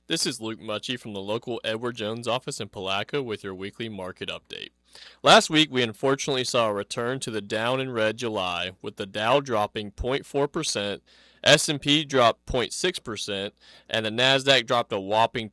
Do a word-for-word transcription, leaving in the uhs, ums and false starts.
This is Luke Mucci from the local Edward Jones office in Palaca with your weekly market update. Last week, we unfortunately saw a return to the down in red July, with the Dow dropping zero point four percent, S and P dropped zero point six percent, and the Nasdaq dropped a whopping